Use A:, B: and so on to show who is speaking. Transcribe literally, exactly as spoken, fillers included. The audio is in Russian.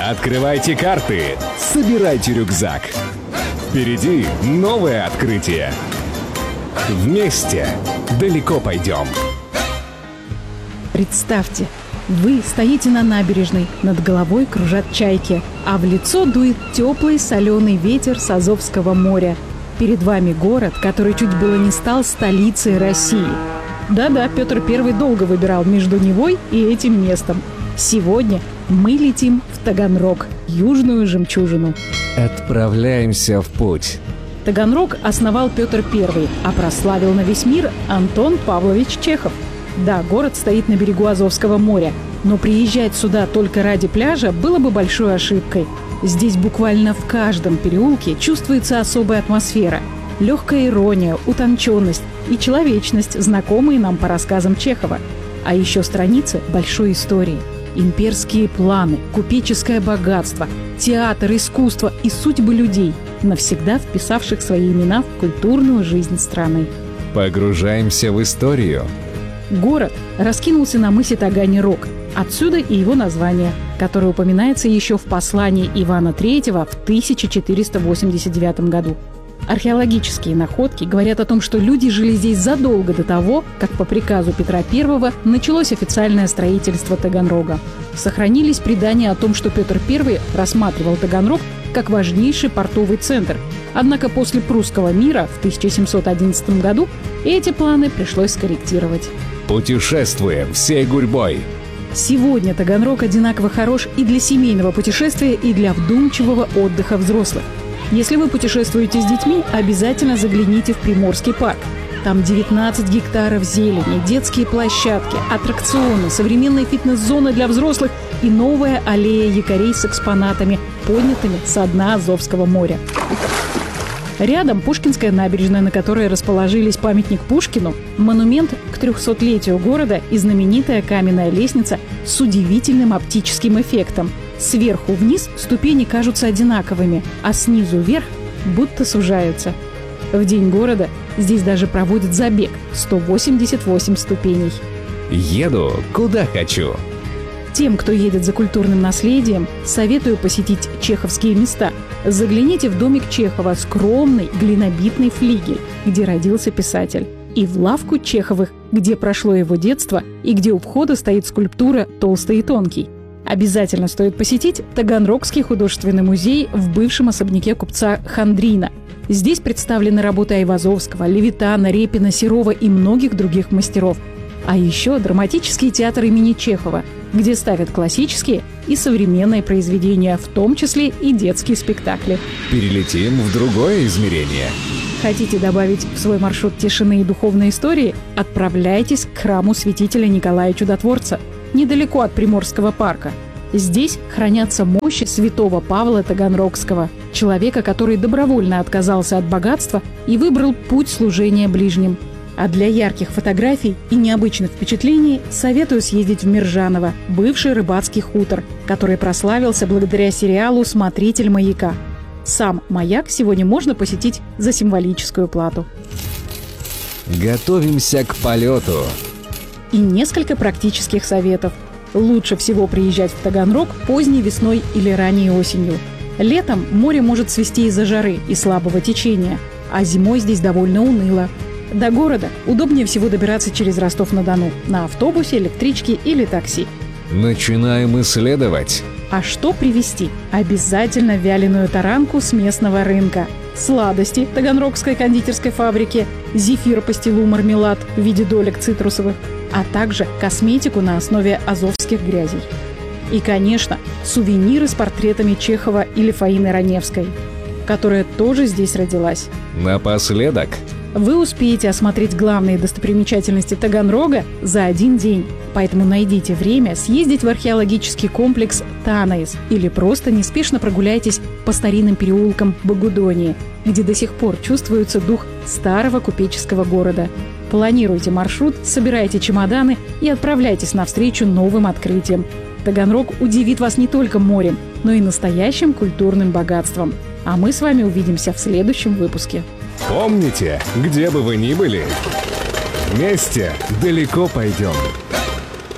A: Открывайте карты, собирайте рюкзак. Впереди новое открытие. Вместе далеко пойдем.
B: Представьте, вы стоите на набережной, над головой кружат чайки, а в лицо дует теплый соленый ветер с Азовского моря. Перед вами город, который чуть было не стал столицей России. Да-да, Петр Первый долго выбирал между Невой и этим местом. Сегодня мы летим в Таганрог, южную жемчужину.
A: Отправляемся в путь.
B: Таганрог основал Петр Первый, а прославил на весь мир Антон Павлович Чехов. Да, город стоит на берегу Азовского моря, но приезжать сюда только ради пляжа было бы большой ошибкой. Здесь буквально в каждом переулке чувствуется особая атмосфера. Легкая ирония, утонченность и человечность, знакомые нам по рассказам Чехова. А еще страницы большой истории. Имперские планы, купеческое богатство, театр, искусство и судьбы людей, навсегда вписавших свои имена в культурную жизнь страны.
A: Погружаемся в историю.
B: Город раскинулся на мысе Таганрог. Отсюда и его название, которое упоминается еще в послании Ивана Третьего в тысяча четыреста восемьдесят девятом году. Археологические находки говорят о том, что люди жили здесь задолго до того, как по приказу Петра Первого началось официальное строительство Таганрога. Сохранились предания о том, что Петр Первый рассматривал Таганрог как важнейший портовый центр. Однако после Прусского мира в тысяча семьсот одиннадцатом году эти планы пришлось скорректировать.
A: Путешествуем всей гурьбой.
B: Сегодня Таганрог одинаково хорош и для семейного путешествия, и для вдумчивого отдыха взрослых. Если вы путешествуете с детьми, обязательно загляните в Приморский парк. Там девятнадцать гектаров зелени, детские площадки, аттракционы, современная фитнес-зона для взрослых и новая аллея якорей с экспонатами, поднятыми со дна Азовского моря. Рядом Пушкинская набережная, на которой расположились памятник Пушкину, монумент к трехсотлетию города и знаменитая каменная лестница с удивительным оптическим эффектом. Сверху вниз ступени кажутся одинаковыми, а снизу вверх будто сужаются. В день города здесь даже проводят забег – сто восемьдесят восемь ступеней.
A: Еду, куда хочу.
B: Тем, кто едет за культурным наследием, советую посетить чеховские места. Загляните в домик Чехова, скромный глинобитный флигель, где родился писатель. И в лавку Чеховых, где прошло его детство и где у входа стоит скульптура «Толстый и тонкий». Обязательно стоит посетить Таганрогский художественный музей в бывшем особняке купца Хандрина. Здесь представлены работы Айвазовского, Левитана, Репина, Серова и многих других мастеров. А еще драматический театр имени Чехова, где ставят классические и современные произведения, в том числе и детские спектакли.
A: Перелетим в другое измерение.
B: Хотите добавить в свой маршрут тишины и духовной истории? Отправляйтесь к храму святителя Николая Чудотворца, недалеко от Приморского парка. Здесь хранятся мощи святого Павла Таганрогского, человека, который добровольно отказался от богатства и выбрал путь служения ближним. А для ярких фотографий и необычных впечатлений советую съездить в Миржаново, бывший рыбацкий хутор, который прославился благодаря сериалу «Смотритель маяка». Сам маяк сегодня можно посетить за символическую плату.
A: Готовимся к полету.
B: И несколько практических советов. Лучше всего приезжать в Таганрог поздней весной или ранней осенью. Летом море может свести из-за жары и слабого течения, а зимой здесь довольно уныло. До города удобнее всего добираться через Ростов-на-Дону на автобусе, электричке или такси.
A: Начинаем исследовать.
B: А что привезти? Обязательно вяленую таранку с местного рынка, сладости Таганрогской кондитерской фабрики, зефир, пастилу, мармелад в виде долек цитрусовых, а также косметику на основе азовских грязей. И, конечно, сувениры с портретами Чехова или Фаины Раневской, которая тоже здесь родилась.
A: Напоследок.
B: Вы успеете осмотреть главные достопримечательности Таганрога за один день. Поэтому найдите время съездить в археологический комплекс Танаис или просто неспешно прогуляйтесь по старинным переулкам Богудонии, где до сих пор чувствуется дух старого купеческого города. Планируйте маршрут, собирайте чемоданы и отправляйтесь навстречу новым открытиям. Таганрог удивит вас не только морем, но и настоящим культурным богатством. А мы с вами увидимся в следующем выпуске.
A: Помните, где бы вы ни были, вместе далеко пойдем.